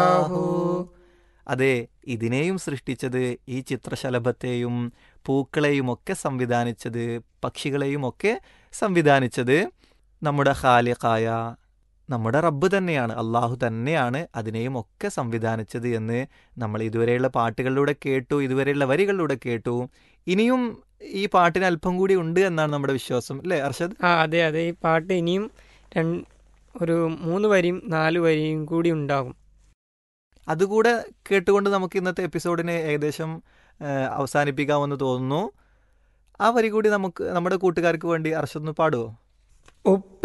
അതെ, ഇതിനെയും സൃഷ്ടിച്ചത്, ഈ ചിത്രശലഭത്തെയും പൂക്കളെയും ഒക്കെ സംവിധാനിച്ചത്, പക്ഷികളെയും ഒക്കെ സംവിധാനിച്ചത് നമ്മുടെ ഖാലിഖായ നമ്മുടെ റബ്ബ് തന്നെയാണ്, അള്ളാഹു തന്നെയാണ് അതിനെയും ഒക്കെ സംവിധാനിച്ചത് എന്ന് നമ്മൾ ഇതുവരെയുള്ള പാട്ടുകളിലൂടെ കേട്ടു, ഇതുവരെയുള്ള വരികളിലൂടെ കേട്ടു. ഇനിയും ഈ പാട്ടിന് അല്പം കൂടി ഉണ്ട് എന്നാണ് നമ്മുടെ വിശ്വാസം, അല്ലേ അർഷദ്? അതെ അതെ, ഈ പാട്ട് ഇനിയും ഒരു 3 വരിയും 4 വരിയും കൂടി ഉണ്ടാകും. അതുകൂടെ കേട്ടുകൊണ്ട് നമുക്ക് ഇന്നത്തെ എപ്പിസോഡിനെ ഏകദേശം അവസാനിപ്പിക്കാമെന്ന് തോന്നുന്നു. ആ വരി കൂടി നമുക്ക് നമ്മുടെ കൂട്ടുകാർക്ക് വേണ്ടി അർഷദ് ഒന്ന് പാടുമോ?